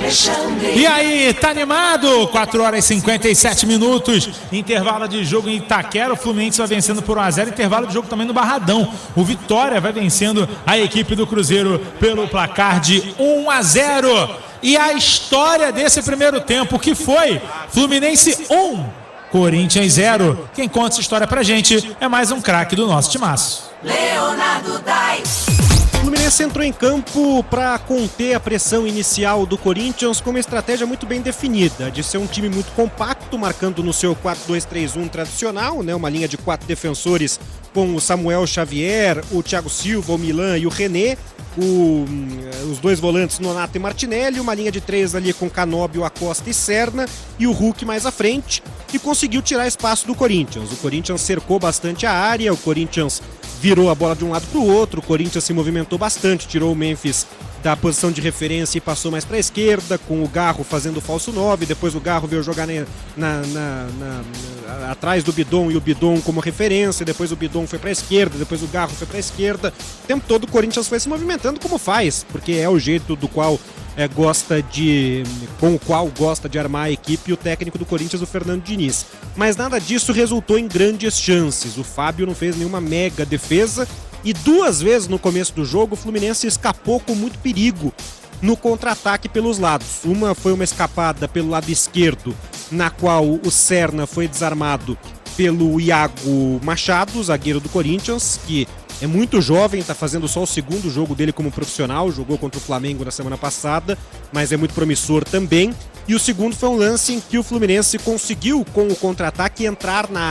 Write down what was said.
E aí, tá animado? 4 horas e 57 minutos, intervalo de jogo em Itaquera, o Fluminense vai vencendo por 1-0, intervalo de jogo também no Barradão. O Vitória vai vencendo a equipe do Cruzeiro pelo placar de 1-0. E a história desse primeiro tempo, que foi Fluminense 1, Corinthians 0. Quem conta essa história pra gente é mais um craque do nosso timaço. Leonardo Dais. O Fluminense entrou em campo para conter a pressão inicial do Corinthians com uma estratégia muito bem definida, de ser um time muito compacto, marcando no seu 4-2-3-1 tradicional, né? Uma linha de 4 defensores com o Samuel Xavier, o Thiago Silva, o Milan e o René, os dois volantes Nonato e Martinelli, uma linha de 3 ali com Canóbio, Acosta e Serna e o Hulk mais à frente, e conseguiu tirar espaço do Corinthians. O Corinthians cercou bastante a área, o Corinthians virou a bola de um lado para o outro, o Corinthians se movimentou bastante, tirou o Memphis da posição de referência e passou mais para a esquerda, com o Garro fazendo o falso 9, depois o Garro veio jogar atrás do Bidon e o Bidon como referência, depois o Bidon foi para a esquerda, depois o Garro foi para a esquerda. O tempo todo o Corinthians foi se movimentando como faz, porque é o jeito do qual com o qual gosta de armar a equipe o técnico do Corinthians, o Fernando Diniz. Mas nada disso resultou em grandes chances. O Fábio não fez nenhuma mega defesa e 2 vezes no começo do jogo o Fluminense escapou com muito perigo no contra-ataque pelos lados. Uma foi uma escapada pelo lado esquerdo, na qual o Serna foi desarmado pelo Iago Machado, zagueiro do Corinthians, que é muito jovem, está fazendo só o segundo jogo dele como profissional, jogou contra o Flamengo na semana passada, mas é muito promissor também. E o segundo foi um lance em que o Fluminense conseguiu, com o contra-ataque, entrar na